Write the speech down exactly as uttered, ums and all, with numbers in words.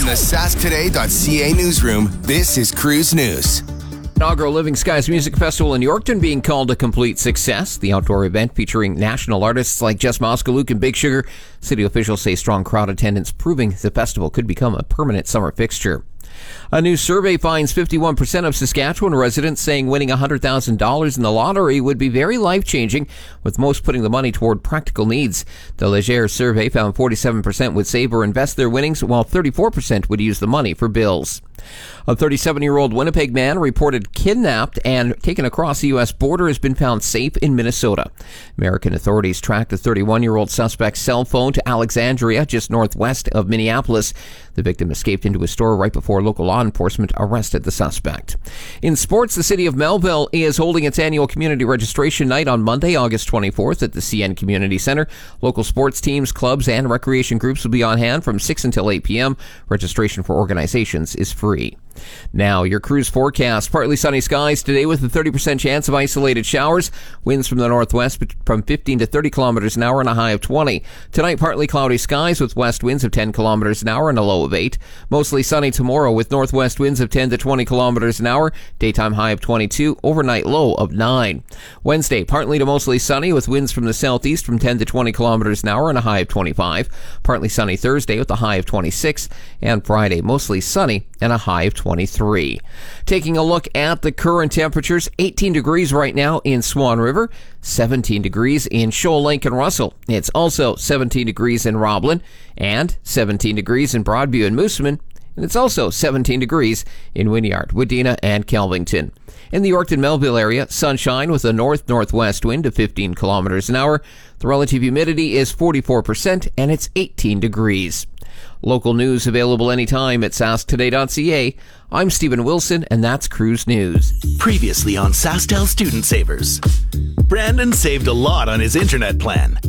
the sask today dot c a newsroom, this is Cruise News. Inaugural Living Skies Music Festival in Yorkton being called a complete success. The outdoor event featuring national artists like Jess Moskaluk and Big Sugar. City officials say strong crowd attendance proving the festival could become a permanent summer fixture. A new survey finds fifty-one percent of Saskatchewan residents saying winning one hundred thousand dollars in the lottery would be very life-changing, with most putting the money toward practical needs. The Leger survey found forty-seven percent would save or invest their winnings, while thirty-four percent would use the money for bills. A thirty-seven-year-old Winnipeg man reported kidnapped and taken across the U S border has been found safe in Minnesota. American authorities tracked the thirty-one-year-old suspect's cell phone to Alexandria, just northwest of Minneapolis. The victim escaped into a store right before local law enforcement arrested the suspect. In sports, the city of Melville is holding its annual community registration night on Monday, August twenty-fourth at the C N Community Center. Local sports teams, clubs, and recreation groups will be on hand from six until eight p.m. Registration for organizations is free. Now, your cruise forecast. Partly sunny skies today with a thirty percent chance of isolated showers. Winds from the northwest from fifteen to thirty kilometers an hour and a high of twenty. Tonight, partly cloudy skies with west winds of ten kilometers an hour and a low of eight. Mostly sunny tomorrow with northwest winds of ten to twenty kilometers an hour. Daytime high of twenty-two. Overnight low of nine. Wednesday, partly to mostly sunny with winds from the southeast from ten to twenty kilometers an hour and a high of twenty-five. Partly sunny Thursday with a high of twenty-six. And Friday, mostly sunny and a high of twenty-three. Taking a look at the current temperatures, eighteen degrees right now in Swan River, seventeen degrees in Shoal Lake and Russell. It's also seventeen degrees in Roblin and seventeen degrees in Broadview and Moosomin. And it's also seventeen degrees in Wynyard, Wadena, and Kelvington. In the Yorkton-Melville area, sunshine with a north-northwest wind of fifteen kilometers an hour. The relative humidity is forty-four percent and it's eighteen degrees. Local news available anytime at sask today dot c a. I'm Stephen Wilson, and that's Cruise News. Previously on SaskTel Student Savers. Brandon saved a lot on his internet plan.